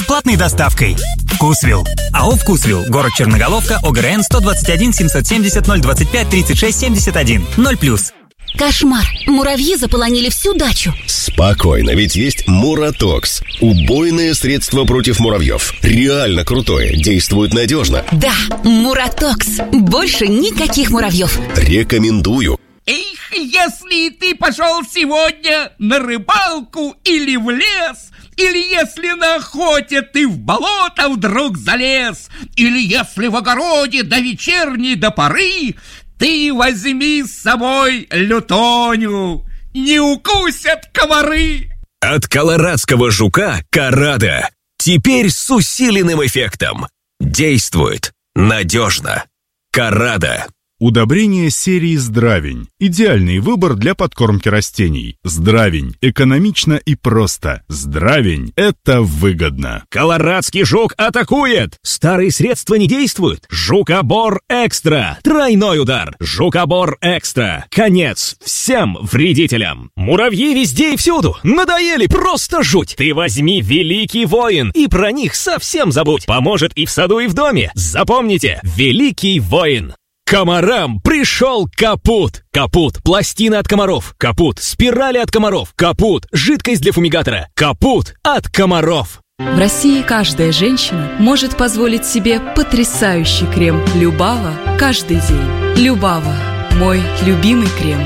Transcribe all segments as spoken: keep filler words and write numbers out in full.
бесплатной доставкой. Вкусвилл. АО «Вкусвилл». Город Черноголовка. ОГРН сто двадцать один семьсот семьдесят ноль двадцать пять тридцать шесть семьдесят один. ноль плюс. Кошмар! Муравьи заполонили всю дачу. Спокойно, ведь есть Муратокс. Убойное средство против муравьев. Реально крутое, действует надежно. Да, Муратокс. Больше никаких муравьев. Рекомендую. Эх, если ты пошел сегодня на рыбалку или в лес, или если на охоте ты в болото вдруг залез, или если в огороде до вечерней до поры, ты возьми с собой лютоню, не укусят комары. От колорадского жука Карада. Теперь с усиленным эффектом. Действует надежно. Карада. Удобрение серии «Здравень». Идеальный выбор для подкормки растений. «Здравень» – экономично и просто. «Здравень» – это выгодно. Колорадский жук атакует! Старые средства не действуют. Жукобор Экстра. Тройной удар. Жукобор Экстра. Конец всем вредителям. Муравьи везде и всюду. Надоели, просто жуть. Ты возьми Великий Воин и про них совсем забудь. Поможет и в саду, и в доме. Запомните, Великий Воин. Комарам пришел капут. Капут. Пластины от комаров. Капут. Спирали от комаров. Капут. Жидкость для фумигатора. Капут от комаров. В России каждая женщина может позволить себе потрясающий крем Любава каждый день. Любава. Мой любимый крем.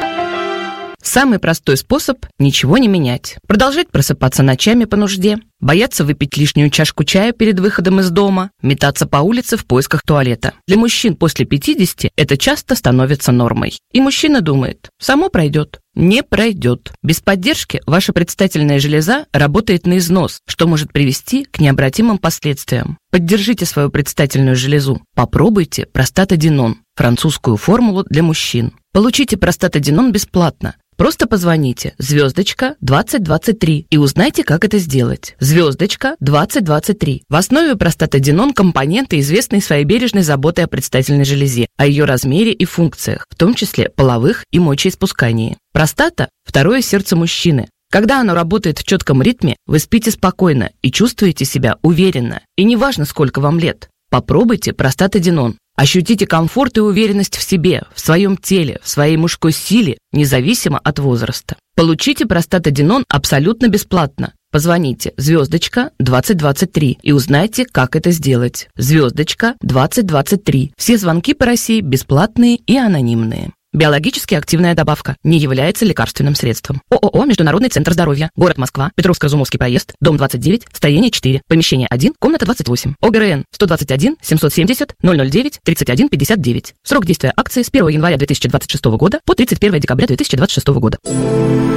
Самый простой способ – ничего не менять. Продолжать просыпаться ночами по нужде, бояться выпить лишнюю чашку чая перед выходом из дома, метаться по улице в поисках туалета. Для мужчин после пятидесяти это часто становится нормой. И мужчина думает: само пройдет. Не пройдет. Без поддержки ваша предстательная железа работает на износ, что может привести к необратимым последствиям. Поддержите свою предстательную железу. Попробуйте простатадинон, французскую формулу для мужчин. Получите простатадинон бесплатно. Просто позвоните звездочка двадцать двадцать три и узнайте, как это сделать. Звездочка двадцать двадцать три. В основе простатадинон компоненты, известные своей бережной заботой о предстательной железе, о ее размере и функциях, в том числе половых и мочеиспускании. Простата – второе сердце мужчины. Когда оно работает в четком ритме, вы спите спокойно и чувствуете себя уверенно. И неважно, сколько вам лет. Попробуйте простатадинон. Ощутите комфорт и уверенность в себе, в своем теле, в своей мужской силе, независимо от возраста. Получите простатадинон абсолютно бесплатно. Позвоните звездочка двадцать двадцать три и узнайте, как это сделать. Звездочка двадцать двадцать три. Все звонки по России бесплатные и анонимные. Биологически активная добавка не является лекарственным средством. ООО «Международный центр здоровья». Город Москва. Петровско-Изюмовский проезд. Дом двадцать девять. Строение четыре. Помещение один. Комната двадцать восемь. ОГРН сто двадцать один семьсот семьдесят ноль ноль девять тридцать один пятьдесят девять. Срок действия акции с первого января две тысячи двадцать шестого года по тридцать первое декабря две тысячи двадцать шестого года.